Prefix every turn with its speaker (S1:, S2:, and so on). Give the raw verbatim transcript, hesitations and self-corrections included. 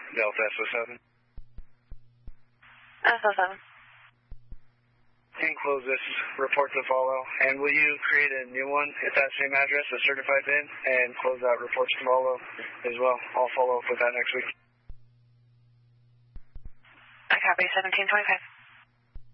S1: Delta S O seven.
S2: S O seven.
S1: And close this report to follow. And will you create a new one at that same address, a certified bin, and close out reports to follow as well? I'll follow up with that next week.
S2: I copy seventeen twenty-five.